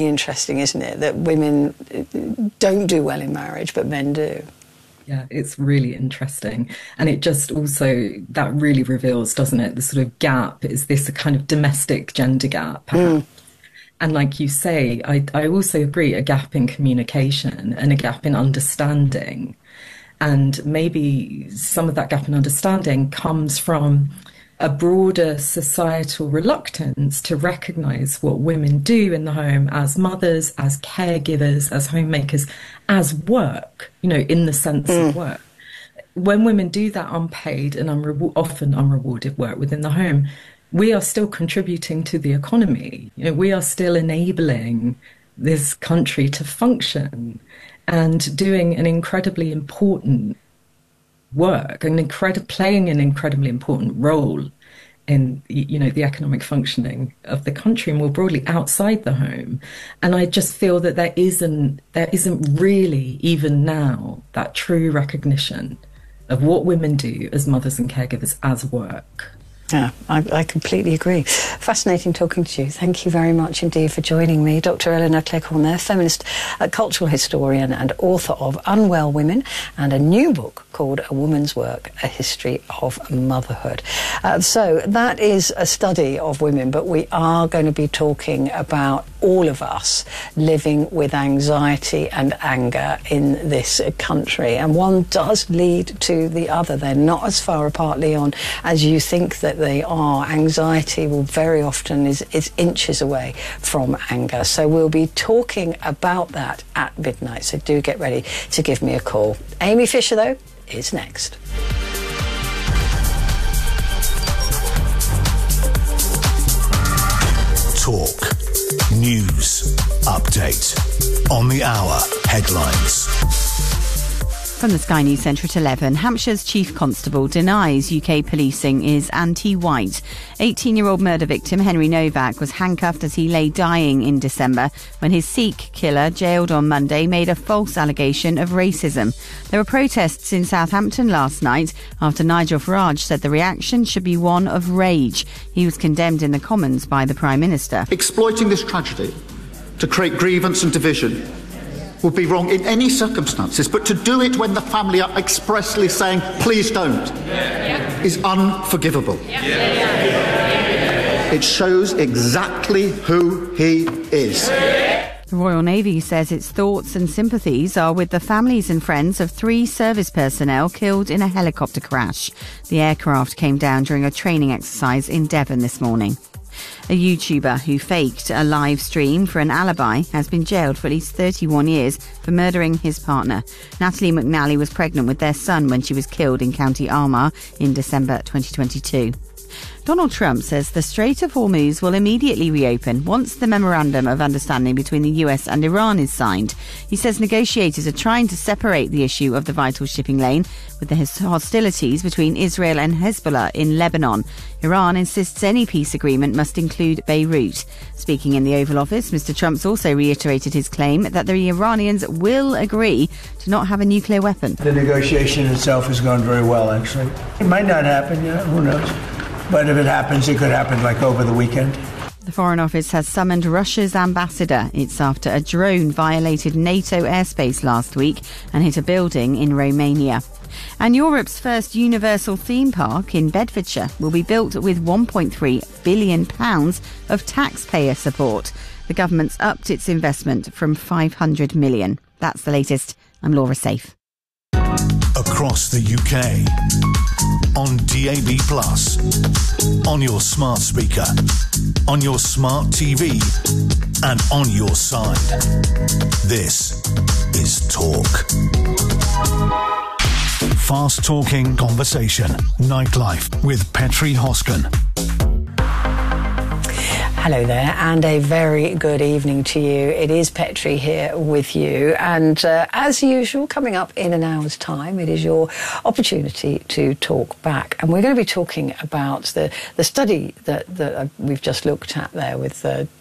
interesting, isn't it, that women don't do well in marriage, but men do. Yeah, it's really interesting. And it just also, that really reveals, doesn't it, the sort of gap. Is this a kind of domestic gender gap, perhaps? Mm. And like you say, I, I also agree, a gap in communication and a gap in understanding. And maybe some of that gap in understanding comes from a broader societal reluctance to recognise what women do in the home as mothers, as caregivers, as homemakers, as work, you know, in the sense mm. of work. When women do that unpaid and unre- often unrewarded work within the home, we are still contributing to the economy. You know, we are still enabling this country to function and doing an incredibly important work, an incredible playing an incredibly important role in, you know, the economic functioning of the country and more broadly outside the home. And I just feel that there isn't there isn't really even now that true recognition of what women do as mothers and caregivers as work. Yeah, I, I completely agree. Fascinating talking to you. Thank you very much indeed for joining me. Doctor Eleanor Cleghorn there, feminist, uh, cultural historian and author of Unwell Women and a new book called A Woman's Work, A History of Motherhood. Uh, so that is a study of women, but we are going to be talking about all of us living with anxiety and anger in this country. And one does lead to the other. They're not as far apart, Leon, as you think that they are. Anxiety will very often is, is inches away from anger. So we'll be talking about that at midnight. So do get ready to give me a call. Amy Fisher, though, is next. Talk. News. Update. On the hour. Headlines. From the Sky News Centre at eleven, Hampshire's Chief Constable denies U K policing is anti-white. eighteen-year-old murder victim Henry Novak was handcuffed as he lay dying in December when his Sikh killer, jailed on Monday, made a false allegation of racism. There were protests in Southampton last night after Nigel Farage said the reaction should be one of rage. He was condemned in the Commons by the Prime Minister. Exploiting this tragedy to create grievance and division would be wrong in any circumstances, but to do it when the family are expressly saying, please don't, yeah. is unforgivable. Yeah. Yeah. It shows exactly who he is. The Royal Navy says its thoughts and sympathies are with the families and friends of three service personnel killed in a helicopter crash. The aircraft came down during a training exercise in Devon this morning. A YouTuber who faked a live stream for an alibi has been jailed for at least thirty-one years for murdering his partner. Natalie McNally was pregnant with their son when she was killed in County Armagh in December twenty twenty-two. Donald Trump says the Strait of Hormuz will immediately reopen once the Memorandum of Understanding between the U S and Iran is signed. He says negotiators are trying to separate the issue of the vital shipping lane with the hostilities between Israel and Hezbollah in Lebanon. Iran insists any peace agreement must include Beirut. Speaking in the Oval Office, Mister Trump's also reiterated his claim that the Iranians will agree to not have a nuclear weapon. The negotiation itself has gone very well, actually. It might not happen, yeah, who knows? But if it happens, it could happen like over the weekend. The Foreign Office has summoned Russia's ambassador. It's after a drone violated NATO airspace last week and hit a building in Romania. And Europe's first universal theme park in Bedfordshire will be built with one point three billion pounds of taxpayer support. The government's upped its investment from five hundred million pounds. That's the latest. I'm Laura Safe. Across the U K. On D A B plus, on your smart speaker, on your smart T V, and on your side. This is Talk. Fast talking conversation. Nightlife with Petri Hosken. Hello there, and a very good evening to you. It is Petri here with you, and uh, as usual, coming up in an hour's time, it is your opportunity to talk back. And we're going to be talking about the, the study that, that we've just looked at there with uh,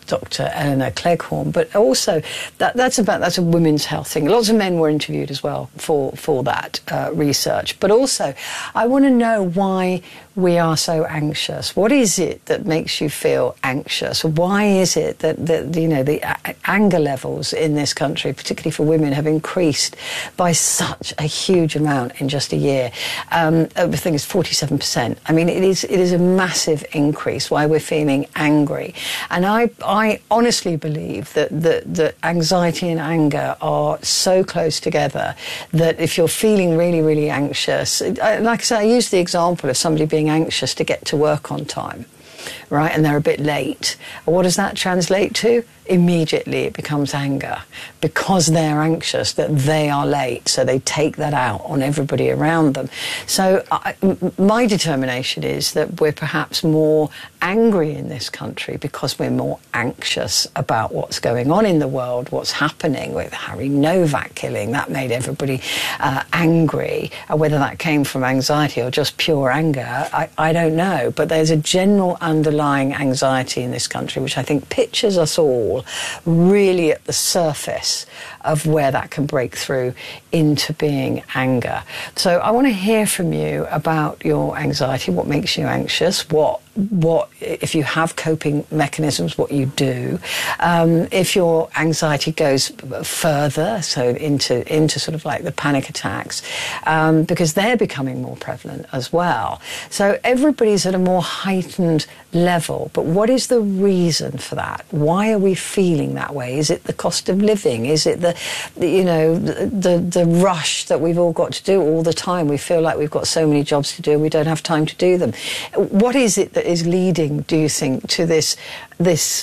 Doctor Eleanor Cleghorn, but also that, that's about that's a women's health thing. Lots of men were interviewed as well for for that uh, research. But also, I want to know why we are so anxious. What is it that makes you feel anxious? Why is it that, that you know the a- anger levels in this country, particularly for women, have increased by such a huge amount in just a year? Um, I think it's forty-seven percent. I mean, it is it is a massive increase. Why we're feeling angry, and I I honestly believe that that, that anxiety and anger are so close together that if you're feeling really really anxious, like I say, I use the example of somebody being anxious to get to work on time, right, and they're a bit late. What does that translate to? Immediately it becomes anger because they're anxious that they are late, so they take that out on everybody around them. So I, m- my determination is that we're perhaps more angry in this country because we're more anxious about what's going on in the world, what's happening with Harry Novak killing. That made everybody uh, angry. Uh, whether that came from anxiety or just pure anger, I, I don't know. But there's a general underlying anxiety in this country, which I think pictures us all really at the surface of where that can break through into being anger. So I want to hear from you about your anxiety, what makes you anxious, what what if you have coping mechanisms, what you do, um, if your anxiety goes further, so into into sort of like the panic attacks, um, because they're becoming more prevalent as well. So everybody's at a more heightened level, but what is the reason for that? Why are we feeling that way? Is it the cost of living? Is it the, the you know, the, the the rush that we've all got to do all the time? We feel like we've got so many jobs to do and we don't have time to do them. What is it that is leading, do you think, to this this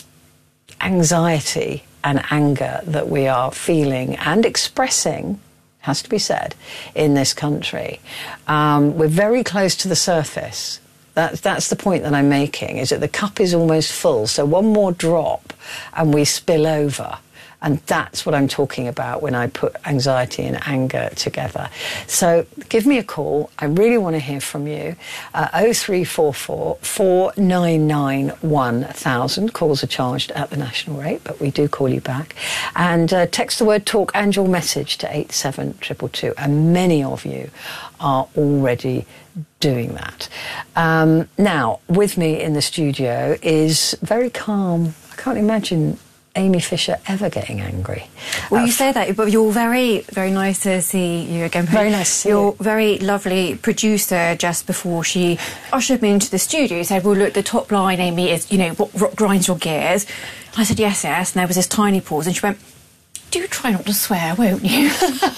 anxiety and anger that we are feeling and expressing, has to be said, in this country? Um, we're very close to the surface. That's, that's the point that I'm making, is that the cup is almost full, so one more drop and we spill over. And that's what I'm talking about when I put anxiety and anger together. So give me a call. I really want to hear from you. Uh, oh three four four, four nine nine, one thousand. Calls are charged at the national rate, but we do call you back. And uh, text the word talk and your message to eight seven two two two. And many of you are already doing that. Um, now, with me in the studio is very calm. I can't imagine Amy Fisher ever getting angry. Well, uh, you say that, but you're very, very nice to see you again. Very nice to see Your you. very lovely producer, just before she ushered me into the studio, said, well, look, the top line, Amy, is, you know, what, what grinds your gears? I said, yes, yes. And there was this tiny pause, and she went, do try not to swear, won't you?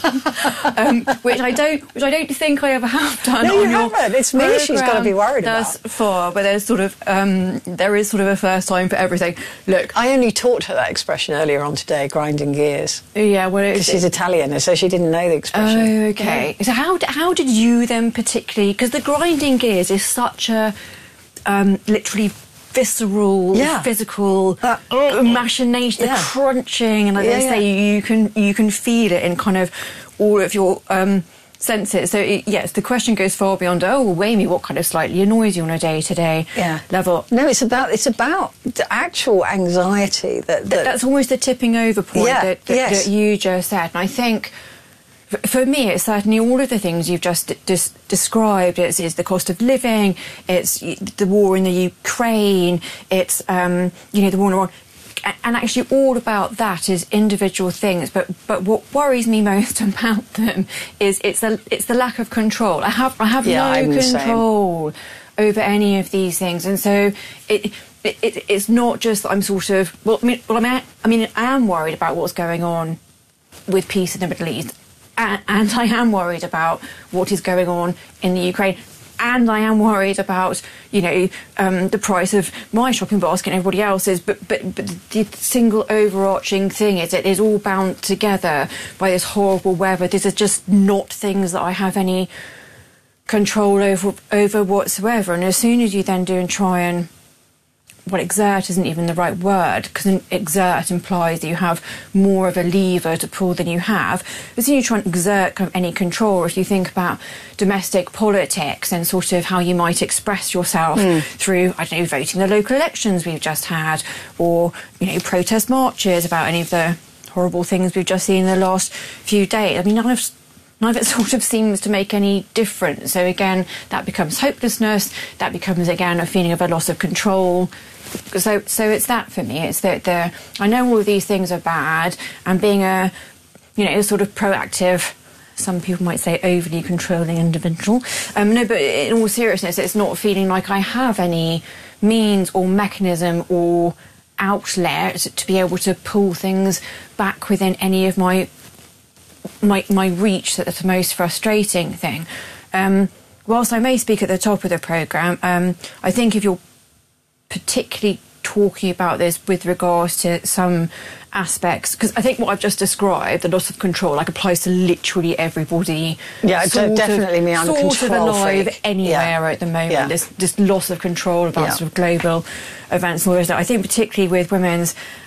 um, which I don't, which I don't think I ever have done. No, on you your haven't. It's me she's got to be worried thus about. far, but there's sort of, um, there is sort of a first time for everything. Look, I only taught her that expression earlier on today, grinding gears. Yeah, well, because she's Italian, and so she didn't know the expression. Oh, okay. Yeah. So how how did you then particularly? Because the grinding gears is such a um, literally visceral, yeah. physical uh, uh, machination, yeah. the crunching, and like yeah, they say, yeah. you can you can feel it in kind of all of your um, senses. So it, yes, the question goes far beyond. Oh, well, Amy, what kind of slightly annoys you on a day-to-day yeah. level? No, it's about it's about the actual anxiety that, that Th- that's almost the tipping over point yeah, that, that, yes. that you just said, and I think. For me, it's certainly all of the things you've just dis- described. It's, it's the cost of living, it's the war in the Ukraine, it's, um, you know, the war in Iran. And actually all about that is individual things. But but what worries me most about them is it's the, it's the lack of control. I have, I have yeah, no control over any of these things. And so it... It, it, it's not just that I'm sort of... Well, I mean, well, I mean, I mean, I am worried about what's going on with peace in the Middle East. And, and I am worried about what is going on in the Ukraine. And I am worried about, you know, um, the price of my shopping basket and everybody else's. But, but, but the single overarching thing is it is all bound together by this horrible weather. These are just not things that I have any control over, over whatsoever. And as soon as you then do and try and well, exert isn't even the right word, because exert implies that you have more of a lever to pull than you have. But then you try and exert kind of any control. If you think about domestic politics and sort of how you might express yourself mm. through, I don't know, voting the local elections we've just had, or, you know, protest marches about any of the horrible things we've just seen in the last few days. I mean, none of None of it sort of seems to make any difference. So again, that becomes hopelessness. That becomes, again, a feeling of a loss of control. So so it's that for me. It's that the I know all of these things are bad, and being a, you know, a sort of proactive, some people might say overly controlling individual. Um, no, but in all seriousness, it's not feeling like I have any means or mechanism or outlet to be able to pull things back within any of my my my reach. That's the most frustrating thing. Um, whilst I may speak at the top of the programme, um, I think if you're particularly talking about this with regards to some aspects, because I think what I've just described, the loss of control, like applies to literally everybody. Yeah, definitely of, me. I'm a control sort of alive freak. anywhere yeah. at the moment. Yeah. There's just loss of control about yeah. sort of global events and all of that. I think particularly with women's